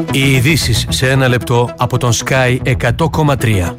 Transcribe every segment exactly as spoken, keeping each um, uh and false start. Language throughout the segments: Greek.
Οι ειδήσεις σε ένα λεπτό από τον Sky εκατό κόμμα τρία.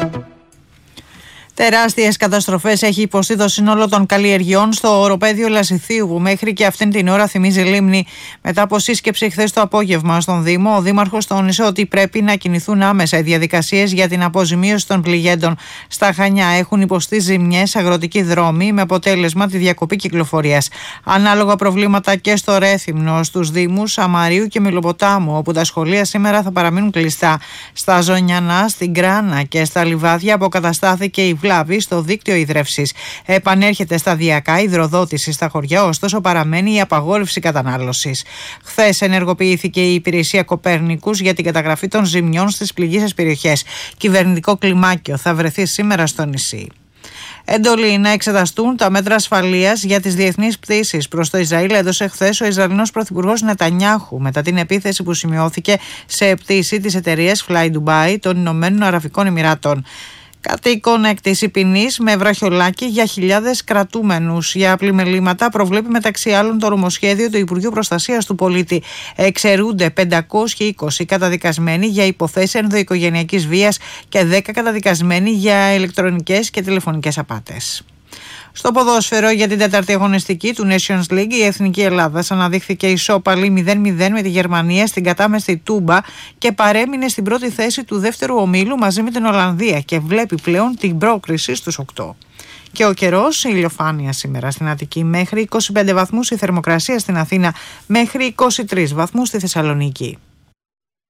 Τεράστιες καταστροφές έχει υποστεί το σύνολο των καλλιεργειών στο οροπέδιο Λασιθίου, που μέχρι και αυτήν την ώρα θυμίζει λίμνη. Μετά από σύσκεψη χθες το απόγευμα στον Δήμο, ο Δήμαρχος τόνισε ότι πρέπει να κινηθούν άμεσα οι διαδικασίες για την αποζημίωση των πληγέντων. Στα Χανιά έχουν υποστεί ζημιές αγροτικοί δρόμοι, με αποτέλεσμα τη διακοπή κυκλοφορίας. Ανάλογα προβλήματα και στο Ρέθυμνο, στους Δήμους Αμαρίου και Μιλοποτάμου, όπου τα σχολεία σήμερα θα παραμείνουν κλειστά. Στα Ζωνιανά, στην Κράνα και στα Λιβάδια αποκαταστάθηκε η βλάβη στο δίκτυο ίδρευσης. Επανέρχεται σταδιακά η υδροδότηση στα χωριά, ωστόσο παραμένει η απαγόρευση κατανάλωσης. Χθες ενεργοποιήθηκε η υπηρεσία Κοπέρνικους για την καταγραφή των ζημιών στις πληγείσες περιοχές. Κυβερνητικό κλιμάκιο θα βρεθεί σήμερα στο νησί. Εντολή να εξεταστούν τα μέτρα ασφαλείας για τις διεθνείς πτήσεις προς το Ισραήλ έδωσε χθες ο Ισραηλινός Πρωθυπουργός Νετανιάχου μετά την επίθεση που σημειώθηκε σε πτήση της εταιρείας Fly Dubai των Ηνωμένων Αραβικών Εμιράτων. Κατοίκον έκτηση ποινής με βραχιολάκι για χιλιάδες κρατούμενους για πλημελήματα προβλέπει μεταξύ άλλων το νομοσχέδιο του Υπουργείου Προστασίας του Πολίτη. Εξαιρούνται πεντακόσιοι είκοσι καταδικασμένοι για υποθέσεις ενδοοικογενειακής βίας και δέκα καταδικασμένοι για ηλεκτρονικές και τηλεφωνικές απάτες. Στο ποδόσφαιρο, για την τέταρτη αγωνιστική του Nations League, η Εθνική Ελλάδα αναδείχθηκε ισόπαλη μηδέν μηδέν με τη Γερμανία στην κατάμεστη Τούμπα και παρέμεινε στην πρώτη θέση του δεύτερου ομίλου μαζί με την Ολλανδία και βλέπει πλέον την πρόκριση στους οκτώ. Και ο καιρός, ηλιοφάνεια σήμερα στην Αττική μέχρι είκοσι πέντε βαθμούς, η θερμοκρασία στην Αθήνα μέχρι είκοσι τρεις βαθμούς στη Θεσσαλονίκη.